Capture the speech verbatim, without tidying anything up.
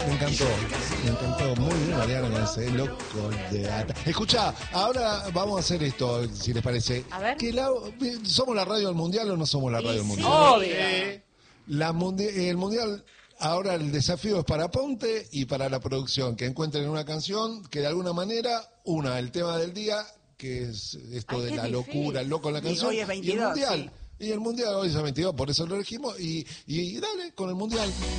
me encantó, me encantó. Muy bien, Mariana, con ese loco de ata. Escucha, ahora vamos a hacer esto, si les parece. A ver. Que la, ¿somos la radio del mundial o no somos la Y radio del sí, mundial? obvio. Eh, la mundi- el mundial, ahora el desafío es para Ponte y para la producción, que encuentren una canción que de alguna manera una el tema del día, que es esto Ay, de qué la difícil. locura, el loco en la Y canción, hoy es y el veintidós, mundial. sí. Y el mundial hoy es veintidós, por eso lo elegimos. Y, y dale con el mundial.